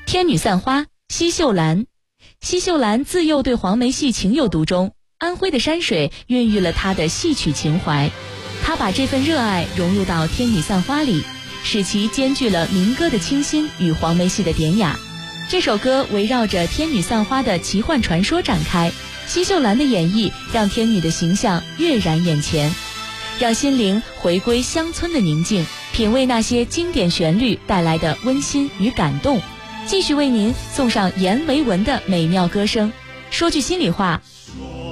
天女散花，奚秀兰。奚秀兰自幼对黄梅戏情有独钟，安徽的山水孕育了她的戏曲情怀。她把这份热爱融入到《天女散花》里，使其兼具了民歌的清新与黄梅戏的典雅。这首歌围绕着天女散花的奇幻传说展开，奚秀兰的演绎让天女的形象跃然眼前，让心灵回归乡村的宁静，品味那些经典旋律带来的温馨与感动。继续为您送上阎维文的美妙歌声。说句心里话，